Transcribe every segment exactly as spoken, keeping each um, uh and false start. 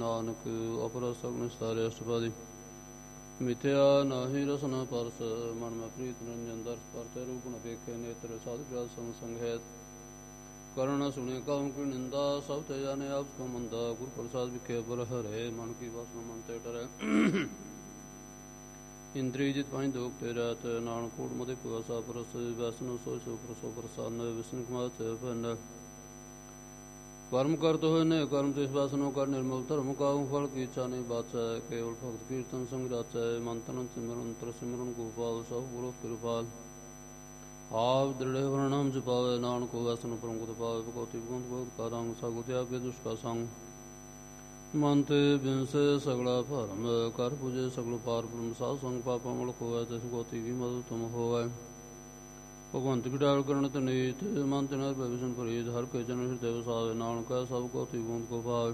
ਨਾਨਕ ਅਪਰ ਸਗਨ ਸਤਾਰੇ ਅਸ਼ਟਪਦੀ ਮਿਥਿਆ ਨਾਹੀ ਰਸਨਾ ਪਰਸ ਮਨ ਮੈਂ ਪ੍ਰੀਤ ਨਿਰੰਜਨ ਦਰਸ ਪਰਤੇ ਰੂਪ ਨ ਵੇਖੇ ਨੇਤਰ ਸਾਧ ਗ੍ਰਹ ਸੰਗ ਸੰਘੇਤ ਕਰਨ ਸੁਣੇ ਕਉ ਕੀ ਨਿੰਦਾ ਸਭ ਤੇ ਜਾਣੇ ਆਪ ਕੋ ਮੰਦਾ ਗੁਰ ਪ੍ਰਸਾਦ ਵਿਖੇ ਬਰ ਹਰੇ ਮਨ ਕੀ ਵਾਸਨਾ ਮਨ ਤੇ ਟਰੈ ਇੰਦਰੀ ਜਿਤ ਪਾਈ ਦੋਖ ਤੇ ਰਾਤ ਨਾਨਕ ਕੋਟ ਮਦੇ ਪਵਸਾ ਪਰਸ ਵੈਸਨੋ ਸੋ ਸੋ ਪ੍ਰਸੋ ਪ੍ਰਸਾਨ ਵਿਸ਼ਨ ਕੁਮਾਰ ਤੇ ਫਨ ਕਰਮ ਕਰਤ ਹੋਏ ਨੇ ਕਰਮ ਤਿਸ ਵਾਸਨੋ ਕਰ ਨਿਰਮਲ ਧਰਮ ਕਾਉ ਫਲ ਕੀ ਇੱਛਾ ਨਹੀਂ ਬਾਚੈ ਕੇਵਲ ਭਗਤ ਕੀਰਤਨ ਸੰਗ ਰਾਚੈ ਮਨ ਤਨ ਸਿਮਰਨ ਅੰਤਰ ਸਿਮਰਨ ਗੋਪਾਲ ਸਭ ਗੁਰੂ ਕਿਰਪਾਲ ਆਪ ਦ੍ਰਿੜੇ ਵਰਣਮ ਜਪਾਵੇ ਨਾਨਕ ਵਸਨ ਪ੍ਰੰਗਤ ਪਾਵੇ ਭਗਵਤੀ ਭਗਵੰਤ ਬਹੁਤ ਕਾ ਰੰਗ ਸਗੁ ਤਿਆਗੇ ਦੁਸ਼ ਕਾ ਸੰਗ ਮਨ ਤੇ ਬਿਨਸੇ ਸਗਲਾ ਭਰਮ ਕਰ ਪੂਜੇ ਸਗਲ ਪਾਰ ਬ੍ਰਹਮ ਸਾਧ ਸੰਗ ਪਾਪਾ ਮੁਲਕ ਹੋਵੇ ਤਿਸ ਗੋਤੀ ਕੀ ਮਦਦ ਤੁਮ ਹੋਵੇ ਭਗਵੰਤ ਕੀ ਡਾਲ ਕਰਨ ਤੇ ਨੀਤ ਮਨ ਤੇ ਨਰ ਵਿਸ਼ਨ ਪ੍ਰੀਤ ਹਰ ਕੇ ਜਨ ਹਿਰਦੇ ਵਸਾਵੇ ਨਾਨਕ ਸਭ ਗੋਤੀ ਭਗਵੰਤ ਕੋ ਭਾਵੇ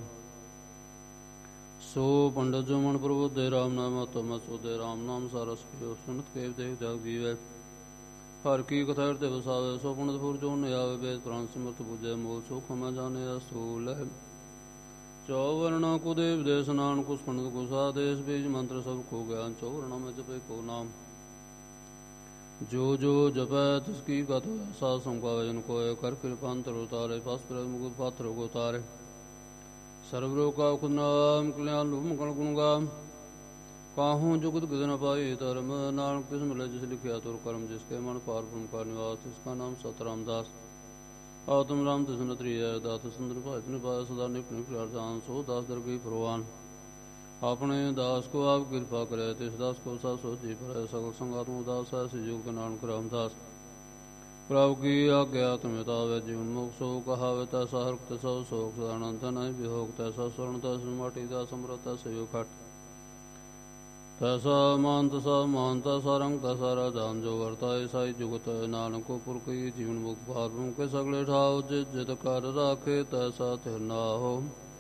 ਸੋ ਪੰਡਤ ਜੋ ਮਨ ਪ੍ਰਬੋਧੇ ਰਾਮ ਨਾਮ ਤਮ ਸੋਦੇ ਰਾਮ ਨਾਮ ਸਾਰਸ ਪਿਓ ਸੁਨਤ ਕੇਵ ਦੇਖ ਜਗ ਜੀਵੈ ਹਰ ਕੀ ਕਥਾ ਹਿਰਦੇ ਵਸਾਵੇ ਸੋ ਪੁਨਤਪੁਰ ਜੋ ਨ ਆਵੇ ਵੇਦ ਪ੍ਰਾਨ ਸਿਮਰਤ ਬੁਝੈ ਮੂਲ ਸੁਖ ਮੈਂ ਜਾਣੇ ਅਸੂਲ ਚੌਵਰਣਾ ਕੋ ਦੇਵ ਦੇਸ ਨਾਨਕ ਕੁਸ ਪੰਡਤ ਕੋ ਸਾਦੇਸ ਬੀਜ ਮੰਤਰ ਸਭ ਕੋ ਗਿਆਨ ਚੌਵਰਣਾ ਮੈਂ ਜਪੇ ਕੋ ਨਾਮ ਜੋ ਜੋ ਜਪੈ ਤਿਸ ਕੀ ਕਥ ਸਾਧ ਸੰਭਾਵੇ ਜਨ ਕੋਇ ਕਰ ਕਿਰਪਾਂਤਰ ਉਤਾਰੇ ਫਸ ਪਰ ਮੁਕਤ ਪਾਤਰ ਕੋ ਤਾਰੇ ਸਰਬ ਲੋਕਾ ਕੋ ਨਾਮ ਕਲਿਆਣ ਲੂ ਮੰਗਲ ਗੁਣ ਗਾਮ ਕਾਹੂ ਜੁਗਤ ਗਿਦ ਨ ਪਾਈ ਧਰਮ ਨਾਨਕ ਤਿਸ ਮਿਲੇ ਜਿਸ ਲਿਖਿਆ ਤੁਰ ਕਰਮ ਜਿਸ ਕੇ ਮਨ ਪਾਰ ਬ੍ਰਹਮ ਕਾ ਨਿਵਾਸ ਤਿਸ ਕਾ ਨਾਮ ਸਤ ਰਾਮਦਾਸ ਆਤਮ ਰਾਮ ਤਿਸ ਨ ਤ੍ਰਿਐ ਦਾਤ ਸੁੰਦਰ ਭਾਇਤ ਨਿਭਾਇ ਸਦਾ ਨਿਪ ਨਿਪ ਅਰਦਾਨ ਸੋ ਦਾਸ ਦਰਗਈ ਪ੍ਰਵਾਨ ਆਪਣੇ ਦਾਸ ਕੋ ਆਪ ਕਿਰਪਾ ਕਰੇ ਤਿਸ ਦਾਸ ਕੋ ਸਾ ਸੋਚੀ ਭਰੈ ਸਗਲ ਸੰਗਾਤਮ ਉਦਾਸ ਹੈ ਸਯੋਗ ਨਾਨਕ ਰਾਮਦਾਸ ਪ੍ਰਭੁ ਕੀ ਆਗਿਆ ਤੁਮਿ ਤਾਵੇ ਜੀਵਨ ਮੁਖ ਸੋ ਕਹਾਵੇ ਤੈਸਾ ਹਰ ਤੈਸਾ ਸੋਖ ਸਦਾਨੰਦ ਨਹੀਂ ਵਿਹੋਗ ਤੈਸਾ ਸਰਣ ਤੈਸ ਮਾਟੀ ਦਾ ਸਮਰਤ ਸਯੋ ਖਟ ਤੈਸਾ ਮਾਨ ਤੈਸਾ ਮਾਨ ਤੈਸਾ ਰੰਗ ਤੈਸਾ ਰਾਜਾਨ ਜੋ ਵਰਤਾਏ ਸਾਈ ਜੁਗਤ ਨਾਨਕੋ ਪੁਰਖੀ ਜੀਵਨ ਮੁਖ ਪਾਰ ਕੇ ਸਗਲੇ ਠਾਉ ਜਿਤ ਕਰ ਰਾਖੇ ਤੈਸਾ ਤਿਰ ਨਾ ਹੋ